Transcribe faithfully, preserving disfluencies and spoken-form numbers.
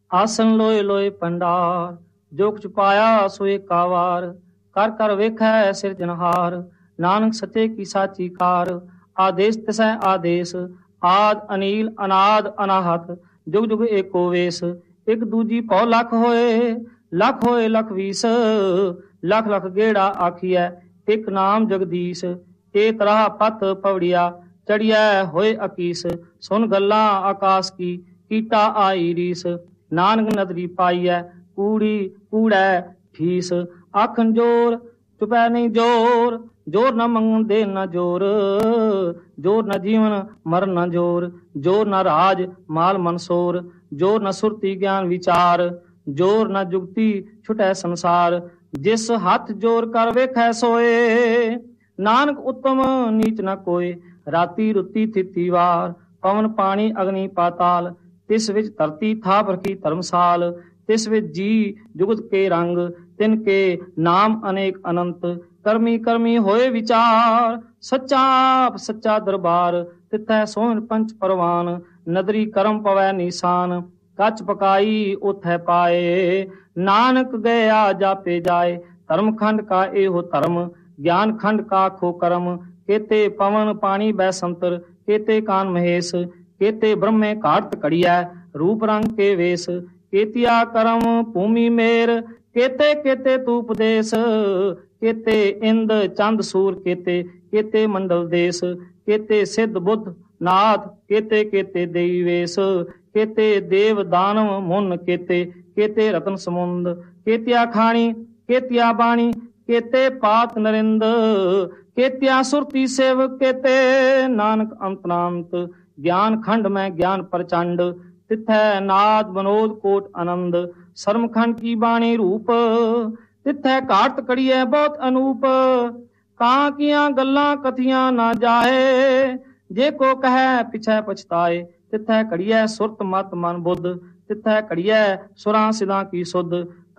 ਆਸਨ ਲੋਏ ਲੋਏ ਪੰਡਾਰ, ਜੋ ਕੁਛ ਪਾਇਆ ਸੋ ਏਕਾ ਵਾਰ। ਕਰ ਕਰ ਵੇਖੈ ਸਿਰਜਨਹਾਰ, ਨਾਨਕ ਸੱਚੇ ਕੀ ਸਾਚੀ ਕਾਰ। ਆਦੇਸ ਤਿਸੈ ਆਦੇਸ, ਆਦ ਅਨੀਲ ਅਨਾਦ ਅਨਾਹਤ। ਜੁਗ ਜੁਗ ਏਕੋ ਵੇਸ, ਇੱਕ ਦੂਜੀ ਭਉ ਲੱਖ ਹੋਏ। ਲੱਖ ਹੋਏ ਲਖ ਵੀਸ, ਲੱਖ ਲੱਖ ਗੇੜਾ ਆਖੀਐ ਇੱਕ ਨਾਮ ਜਗਦੀਸ਼। ਇਹ ਤਰ੍ਹਾਂ ਪਤ ਪਵੜੀਆ, ਚੜੀਐ ਹੋਏ ਅਕੀਸ। ਸੁਨ ਗੱਲਾਂ ਆਕਾਸ ਕੀ, ਕੀਟਾ ਆਈ ਰੀਸ। ਨਾਨਕ ਨਦਰੀ ਪਾਈਐ, ਕੂੜੀ ਕੂੜੈ ਫੀਸ। ਆਖਣ ਜੋਰ ਚੁਪੈ ਨਹੀਂ ਜੋਰ, ਜੋਰ ਨਾ ਮੰਗਣ ਦੇ ਨਾ ਜੋਰ। ਜੋਰ ਨਾ ਜੀਵਨ ਮਰਨ ਨਾ ਜੋਰ, ਜੋਰ ਨਾ ਰਾਜ ਮਾਲ ਮਨਸੋਰ। ਜੋਰ ਨਾ ਸੁਰਤੀ ਗਿਆਨ ਵਿਚਾਰ, ਜੋਰ ਨਾ ਜੁਗਤੀ ਛੁਟੈ ਸੰਸਾਰ। ਜਿਸ ਹੱਥ ਜੋਰ ਕਰ ਵੇਖੈ ਸੋਏ, ਨਾਨਕ ਉੱਤਮ ਨੀਚ ਨਾ ਕੋਏ। ਰਾਤੀ ਰੁੱਤੀ ਥਿਤੀ ਵਾਰ, ਪਵਨ ਪਾਣੀ ਅਗਨੀ ਪਾਤਾਲ। ਤਿਸ ਵਿੱਚ ਧਰਤੀ ਥਾਪ ਰਖੀ ਧਰਮਸਾਲ। ਤਿਸ ਵਿੱਚ ਜੀ ਜੁਗਤ ਕੇ ਰੰਗ, ਤਿਨ ਕੇ ਨਾਮ ਅਨੇਕ ਅਨੰਤ। ਕਰਮੀ ਕਰਮੀ ਹੋਏ ਵਿਚਾਰ, ਸੱਚਾ ਆਪ ਸੱਚਾ ਦਰਬਾਰ। ਤਿਥੈ ਸੋਹਣ ਪੰਚ ਪਰਵਾਨ, ਨਦਰੀ ਕਰਮ ਪਵੈ ਨੀਸਾਨ। ਕੱਚ ਪਕਾਈ ਉਥੈ ਪਾਏ, ਨਾਨਕ ਗਿਆ ਜਾਪੇ ਜਾਏ। ਧਰਮ ਖੰਡ ਕਾ ਇਹੋ ਧਰਮ, ਗਿਆਨ ਖੰਡ ਕਾ ਖੋ ਕਰਮ। ਕੇਤੇ ਪਵਨ ਪਾਣੀ ਬੈ ਸੰਤਰ, ਕੇਤੇ ਕਾਨ ਮਹੇਸ਼। ਕੇਤੇ ਬ੍ਰਹਮੇ ਘਾਟ ਘੜੀਐ, ਰੂਪ ਰੰਗ ਕੇ ਵੇਸ। ਕੇਤਿਆ ਕਰਮ ਭੂਮੀ ਮੇਰ, ਕੇਤੇ ਕੇਤੇ ਤੂਪਦੇਸ। ਕੇਤੇ ਇੰਦ ਚੰਦ ਸੂਰ, ਕੇਤੇ ਕੇਤੇ ਮੰਡਲ ਦੇਸ। ਕੇਤੇ ਸਿੱਧ ਬੁੱਧ ਨਾਥ, ਕੇਤੇ ਕੇਤੇ ਦੇਈ ਵੇਸ। ਕੇਤੇ ਦੇਵ ਦਾਨਵ ਮੁਨ, ਕੇਤੇ ਕੇਤੇ ਰਤਨ ਸਮੁੰਦ। ਕੇਤਿਆ ਖਾਣੀ ਕੇਤਿਆ ਬਾਣੀ, ਕੇਤੇ ਪਾਤ ਨਰਿੰਦ। ਕੇਤਿਆ ਸੁਰਤੀ ਸੇਵ, ਕੇਤੇ ਨਾਨਕ ਅੰਤਨਾੰਤ। ਗਿਆਨ ਖੰਡ ਮੈਂ ਗਿਆਨ ਪ੍ਰਚੰਡ, ਤਿਥੈ ਨਾਦ ਬਨੋਦ ਕੋਟ ਆਨੰਦ। ਸਰਮ ਖੰਡ ਕੀ ਬਾਣੀ ਰੂਪ, ਤਿਥੈ ਘਾਟ ਕੜੀਐ ਬਹੁਤ ਅਨੂਪ। ਕਾਂ ਕੀਆਂ ਗੱਲਾਂ ਕਥੀਆਂ ਨਾ ਜਾਹੇ, ਜੇ ਕੋ ਕਹੈ ਪਿਛੈ ਪਛਤਾਏ। ਤਿਥੈ ਘੜੀਐ ਸੁਰਤ ਮਤ ਮਨ ਬੁੱਧ, ਤਿਥੈ ਘੜੀਐ ਸੁਰਾਂ ਸਿਦਾਂ ਕੀ ਸੁਧ।